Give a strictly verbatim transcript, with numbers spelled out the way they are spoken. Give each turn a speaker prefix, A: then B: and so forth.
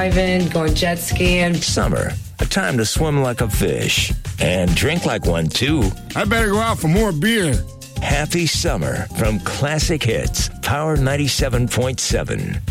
A: Driving, going jet skiing.
B: Summer, a time to swim like a fish and drink like one, too.
C: I better go out for more beer.
B: Happy summer from Classic Hits, Power ninety-seven point seven.